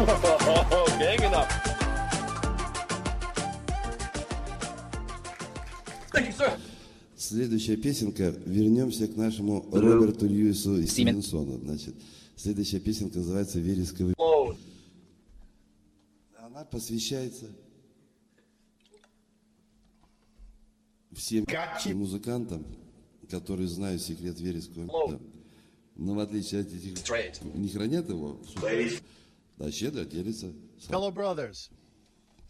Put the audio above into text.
Gang enough. Thank you, sir. Следующая песенка. Вернемся к нашему Роберту Льюису Стивенсону. Значит, следующая песенка называется «Вересковый». Она посвящается всем музыкантам, которые знают секрет верескового. Но в отличие от этих, не хранят его. Да, щедро делится. Fellow brothers.